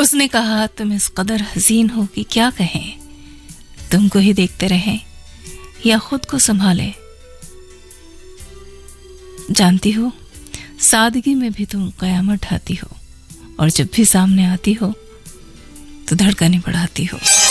उसने कहा, तुम इस कदर हसीन हो कि क्या कहें, तुमको ही देखते रहें या खुद को संभाले। जानती हो, सादगी में भी तुम कयामत ढाती हो, और जब भी सामने आती हो तो धड़कनें बढ़ाती हो।